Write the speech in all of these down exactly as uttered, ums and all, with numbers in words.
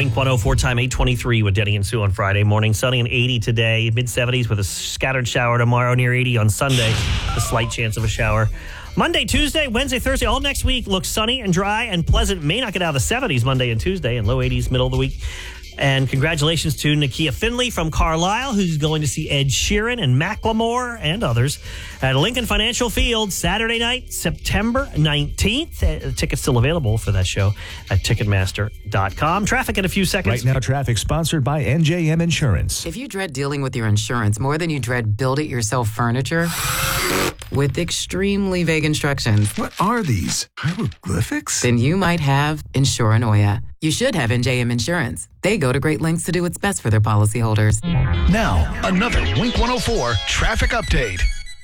Wink one oh four time, eight twenty-three with Denny and Sue on Friday morning. Sunny and eighty today, mid-seventies with a scattered shower tomorrow, near eighty on Sunday. A slight chance of a shower. Monday, Tuesday, Wednesday, Thursday, all next week looks sunny and dry and pleasant. May not get out of the seventies Monday and Tuesday, and low eighties middle of the week. And congratulations to Nakia Finley from Carlisle, who's going to see Ed Sheeran and Macklemore and others at Lincoln Financial Field Saturday night, September nineteenth. Uh, tickets still available for that show at Ticketmaster dot com. Traffic in a few seconds. Right now, traffic sponsored by N J M Insurance. If you dread dealing with your insurance more than you dread build-it-yourself furniture with extremely vague instructions, what are these? Hieroglyphics? Then you might have Insuranoia. You should have N J M Insurance. They go to great lengths to do what's best for their policyholders. Now, another Wink one oh four traffic update.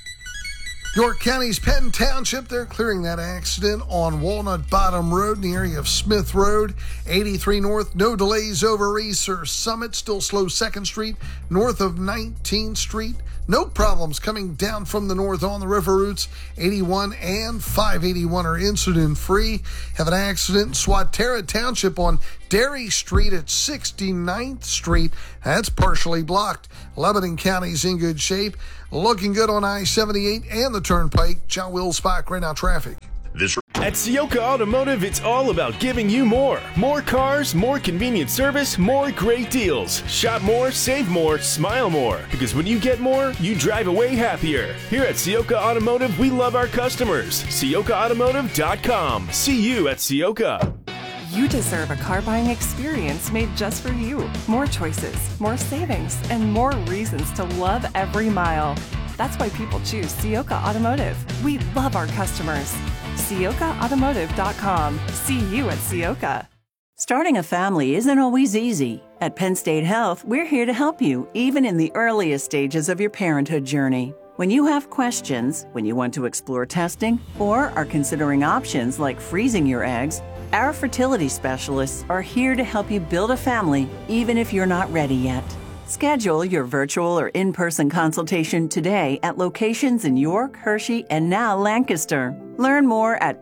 York County's Penn Township, they're clearing that accident on Walnut Bottom Road in the area of Smith Road. eighty-three North, no delays over Easter Summit, still slow second Street, north of nineteenth Street. No problems coming down from the north on the river routes. eighty-one and five eighty-one are incident-free. Have an accident in Swatara Township on Derry Street at sixty-ninth Street. That's partially blocked. Lebanon County's in good shape. Looking good on I seventy-eight and the Turnpike. John Will Spock, right now traffic. This At Ciocca Automotive, it's all about giving you more. More cars, more convenient service, more great deals. Shop more, save more, smile more. Because when you get more, you drive away happier. Here at Ciocca Automotive, we love our customers. Ciocca Automotive dot com. See you at Ciocca. You deserve a car buying experience made just for you. More choices, more savings, and more reasons to love every mile. That's why people choose Ciocca Automotive. We love our customers. Ciocca Automotive dot com. See you at Ciocca. Starting a family isn't always easy. At Penn State Health, we're here to help you, even in the earliest stages of your parenthood journey. When you have questions, when you want to explore testing, or are considering options like freezing your eggs, our fertility specialists are here to help you build a family, even if you're not ready yet. Schedule your virtual or in-person consultation today at locations in York, Hershey, and now Lancaster. Learn more at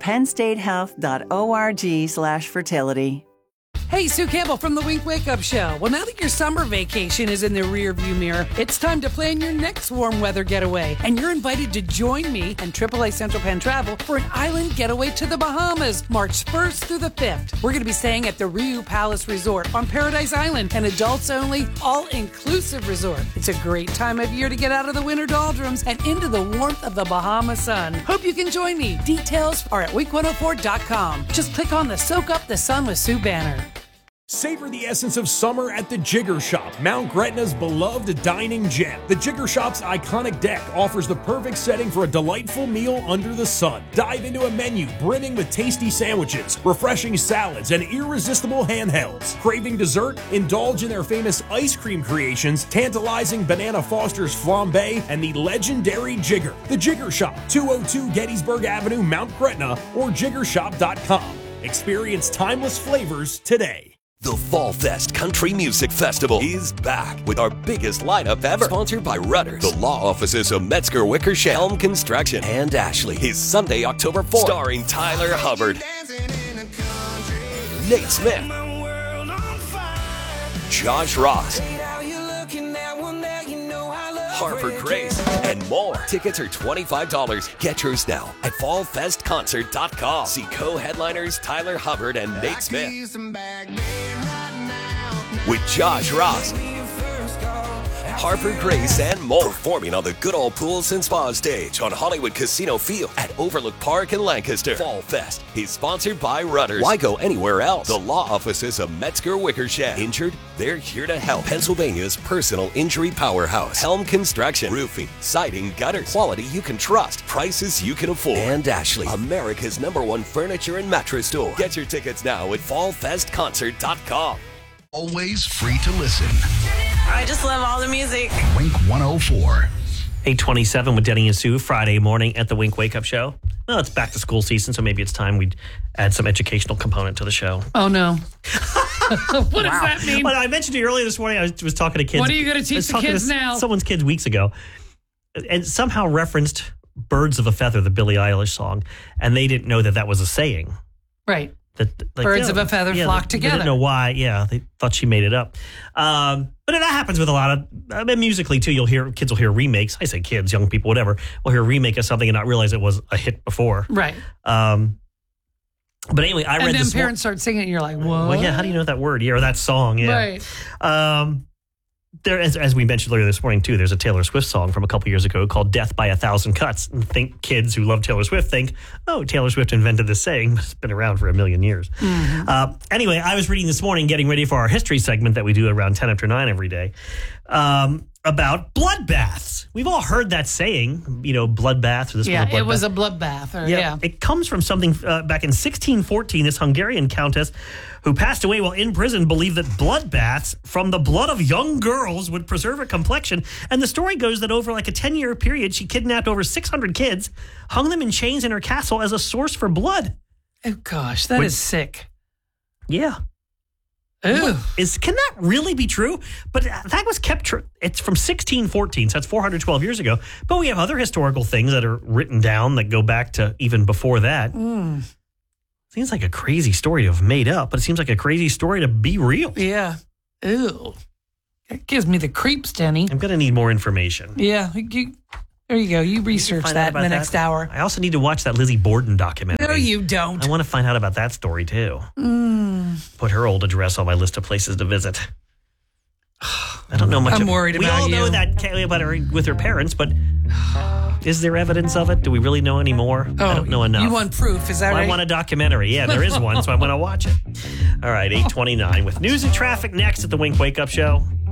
pennstatehealth.org slash fertility. Hey, Sue Campbell from the Wink Wake Up Show. Well, now that your summer vacation is in the rearview mirror, it's time to plan your next warm weather getaway. And you're invited to join me and triple A Central Penn Travel for an island getaway to the Bahamas, March first through the fifth. We're going to be staying at the Riu Palace Resort on Paradise Island, an adults-only, all-inclusive resort. It's a great time of year to get out of the winter doldrums and into the warmth of the Bahama sun. Hope you can join me. Details are at wink one oh four dot com. Just click on the Soak Up the Sun with Sue banner. Savor the essence of summer at the Jigger Shop, Mount Gretna's beloved dining gem. The Jigger Shop's iconic deck offers the perfect setting for a delightful meal under the sun. Dive into a menu brimming with tasty sandwiches, refreshing salads, and irresistible handhelds. Craving dessert? Indulge in their famous ice cream creations, tantalizing Banana Foster's flambe, and the legendary Jigger. The Jigger Shop, two oh two Gettysburg Avenue, Mount Gretna, or jigger shop dot com. Experience timeless flavors today. The Fall Fest Country Music Festival is back with our biggest lineup ever. Sponsored by Rudders, the law offices of Metzger Wickersham, Helm Construction, and Ashley. Is Sunday, October fourth. Starring Tyler Hubbard, Nate Smith, Josh Ross, Harper Grace, and more. Tickets are twenty-five dollars. Get yours now at fall fest concert dot com. See co-headliners Tyler Hubbard and Nate Smith. With Josh Ross, Harper Grace, and more. Performing on the Good Old Pools and Spa stage on Hollywood Casino Field at Overlook Park in Lancaster. Fall Fest is sponsored by Rudders. Why go anywhere else? The law offices of Metzger Wickersham. Injured? They're here to help. Pennsylvania's personal injury powerhouse. Helm Construction. Roofing, siding, gutters. Quality you can trust. Prices you can afford. And Ashley, America's number one furniture and mattress store. Get your tickets now at fall fest concert dot com. Always free to listen. I just love all the music. Wink one oh four. eight twenty-seven with Denny and Sue, Friday morning at the Wink Wake Up Show. Well, it's back to school season, so maybe it's time we add some educational component to the show. Oh, no. What wow. does that mean? Well, I mentioned to you earlier this morning, I was, was talking to kids. What are you going to teach the kids now? Someone's kids weeks ago, and somehow referenced Birds of a Feather, the Billie Eilish song, and they didn't know that that was a saying. Right. That, like, Birds yeah, of a feather yeah, flock they, together. They didn't know why. Yeah, they thought she made it up. Um, but that happens with a lot of, I mean, musically too. You'll hear, kids will hear remakes. I say kids, young people, whatever. Will hear a remake of something and not realize it was a hit before. Right. Um, but anyway, I and read then this. parents start singing it and you're like, whoa. Well, yeah, how do you know that word? Yeah, or that song. Yeah. Right. Um, There, as, as we mentioned earlier this morning, too, there's a Taylor Swift song from a couple years ago called Death by a Thousand Cuts. And think kids who love Taylor Swift think, oh, Taylor Swift invented this saying, but it's been around for a million years. Mm-hmm. Uh, anyway, I was reading this morning, getting ready for our history segment that we do around ten after nine every day, um, about bloodbaths. We've all heard that saying, you know, bloodbath. Or this yeah, was a bloodbath. it was a bloodbath. Or, yeah, yeah. It comes from something uh, back in sixteen fourteen. This Hungarian countess who passed away while in prison believed that bloodbaths from the blood of young girls would preserve her complexion. And the story goes that over like a ten-year period, she kidnapped over six hundred kids, hung them in chains in her castle as a source for blood. Oh, gosh, that Which, is sick. Yeah. Ew. Is can that really be true? But that was kept true. It's from sixteen fourteen, so that's four hundred twelve years ago. But we have other historical things that are written down that go back to even before that. Mm. Seems like a crazy story to have made up, but it seems like a crazy story to be real. Yeah. Ew. That gives me the creeps, Denny. I'm going to need more information. Yeah. You, there you go. You research Find that out in about the that. next hour. I also need to watch that Lizzie Borden documentary. No, you don't. I want to find out about that story, too. Mm. Put her old address on my list of places to visit. I don't know much. I'm of, worried we about all you. know that about her with her parents, but is there evidence of it? Do we really know any more? Oh, I don't know enough. You want proof, is that well, right? I want a documentary. Yeah, there is one, so I want to watch it. All right, eight twenty-nine with news and traffic next at the Wink Wake Up Show.